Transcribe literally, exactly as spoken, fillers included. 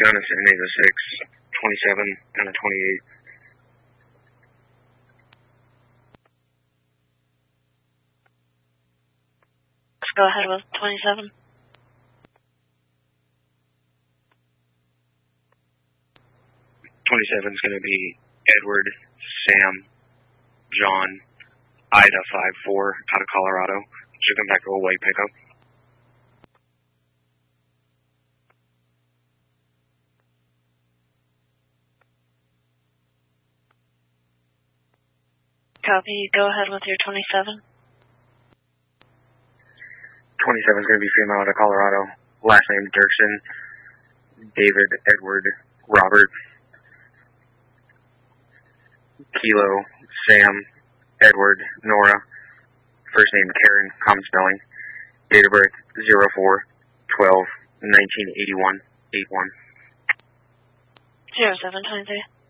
Down to San Diego six, twenty-seven, down to twenty-eight. Let's go ahead with twenty-seven. twenty-seven is going to be Edward, Sam, John, Ida five four out of Colorado. Should come back to a white pickup. Copy. Go ahead with your twenty-seven. twenty-seven is going to be female out of Colorado. Last name Dirksen. David, Edward, Robert. Kilo, Sam, Edward, Nora. First name Karen, common spelling. Date of birth zero four twelve nineteen eighty-one eight one. zero seven twenty-three.